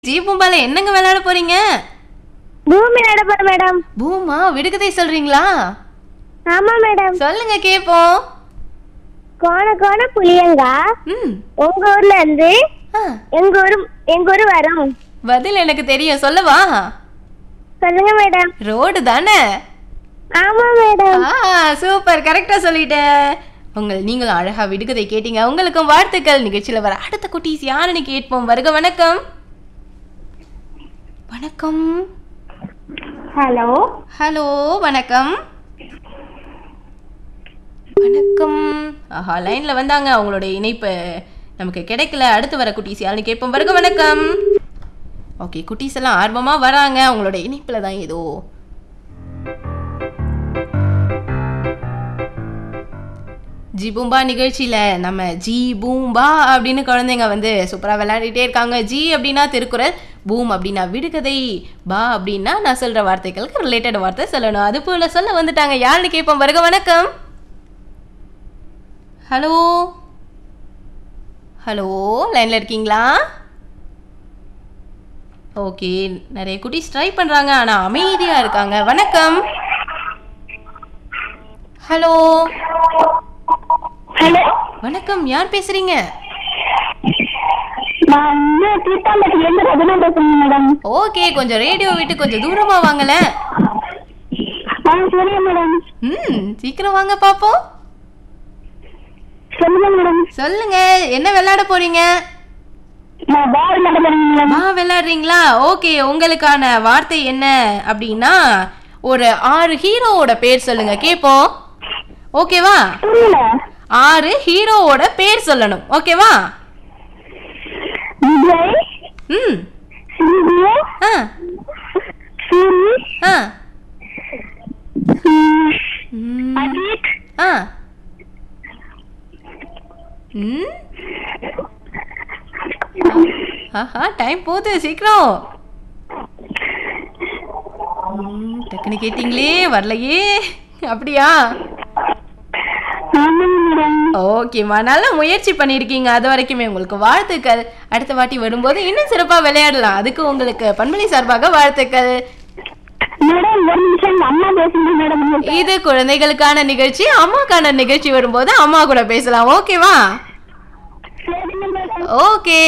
G பூம்பால என்னங்க விளையாட போறீங்க? பூமி விளையாட போறோம் மேடம். பூமா விடுகதை சொல்றீங்களா? ஆமா மேடம். சொல்லுங்க கேப்போம். கோண கோண புளியங்கா உங்க ஊர்ல இருந்து எங்க ஊர் வரும். பதில் எனக்கு தெரியும், சொல்லவா? சொல்லுங்க மேடம். ரோடு தானே? ஆமா மேடம். சூப்பர், கரெக்டா சொல்லிட்டேன். நீங்களும் அழகா விடுகதை கேட்டீங்க. உங்களுக்கும் வாழ்த்துக்கள். நிகழ்ச்சியில வர அடுத்த குட்டீஸ் யாருன்னு கேட்போம். வருக வணக்கம். வணக்கம். ஹலோ ஹலோ வணக்கம். வணக்கம். ஆஹா, லைன்ல வந்தாங்க. அவங்களோட இணைப்பு நமக்கு கிடைக்கல. அடுத்து வர குட்டீஸ் யாருன்னு கேட்போம். வருக வணக்கம். ஓகே, குட்டீஸ் எல்லாம் ஆர்வமா வராங்க. அவங்களோட இணைப்புல தான் ஏதோ ஜி பூம்பா நிகழ்ச்சியில நம்ம ஜி பூம்பா அப்படின்னு குழந்தைங்க வந்து சூப்பரா விளையாடிட்டே இருக்காங்க. ஜி அப்படின்னா திருக்குறள், பூம் அப்படின்னா விடுகதை, பா அப்படின்னா நான் சொல்ற வார்த்தைகளுக்கு ரிலேட்டட் வார்த்தை சொல்லணும். அது போல சொல்ல வந்துட்டாங்க. யாருன்னு கேட்போம். வருக வணக்கம். ஹலோ ஹலோ, லைன்ல இருக்கீங்களா? ஓகே, நிறைய குட்டீஸ் ட்ரை பண்றாங்க, ஆனா அமைதியா இருக்காங்க. வணக்கம். ஹலோ ஹலோ வணக்கம். யார் பேசுறீங்க? மேடம். ஓகே, கொஞ்சம் ரேடியோ விட்டு கொஞ்சம் தூரமா வாங்கல. மேடம். சீக்கிரம் வாங்க பாப்போம். சொல்லுங்க மேடம். சொல்லுங்க, என்ன விளையாட போறீங்க? விளையாடுறீங்களா? ஓகே, உங்களுக்கான வார்த்தை என்ன அப்படின்னா ஒரு 6 ஹீரோவோட பேர் சொல்லுங்க கேப்போம். ஓகேவா? 6 ஹீரோவோட பேர் சொல்லணும். ஓகேவா? டைம் போகுது, சீக்கிரம். டக்குனு கேட்டீங்களே, வரலையே. அப்படியா? ஓகேம்மா, நல்லா முயற்சி பண்ணிருக்கீங்க. அது வரைக்குமே உங்களுக்கு வாழ்த்துக்கள். அடுத்த வாட்டி வரும்போது இன்னும் சிறப்பா விளையாடலாம். அதுக்கு உங்களுக்கு பண்பலை சார்பாக வாழ்த்துக்கள். இது குழந்தைகளுக்கான நிகழ்ச்சி. அம்மாக்கான நிகழ்ச்சி வரும்போது அம்மா கூட பேசலாம். ஓகேவா? ஓகே.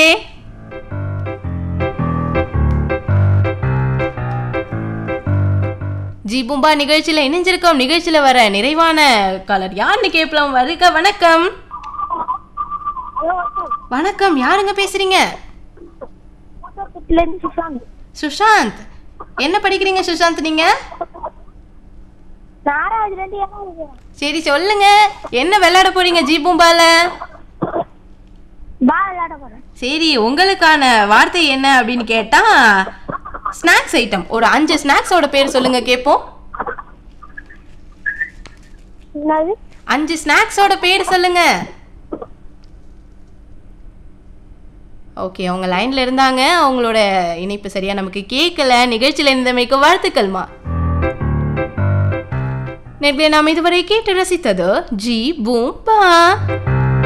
ஜி பூம்பா நிகழ்ச்சியில இணைஞ்சிருக்கோம். நிகழ்ச்சியில வர நிறைவான காலர் யாருன்னு கேட்கலாம். வருக வணக்கம். வணக்கம், யாருங்க பேசுறீங்க? சுஷாந்த். என்ன படிக்கிறீங்க சுஷாந்த் நீங்க? சரி, சொல்லுங்க, என்ன விளையாட போறீங்க ஜி பூம்பால? சரி, உங்களுக்கான வார்த்தை என்ன அப்படின்னு கேட்டா ஸ்நாக்ஸ் ஐட்டம். ஒரு 5 ஸ்நாக்ஸோட பேர் சொல்லுங்க கேப்போம். 5 ஸ்நாக்ஸோட பேர் சொல்லுங்க. ஓகே, அவங்க லைன்ல இருந்தாங்க. அவங்களோட இணைப்பு சரியா நமக்கு கேட்கல. நிகழ்ச்சியில இருந்தமைக்கு வாழ்த்துக்கள்மா. நேர்களை நாம் இதுவரை கேட்டு ரசித்தது ஜி பூம்பா.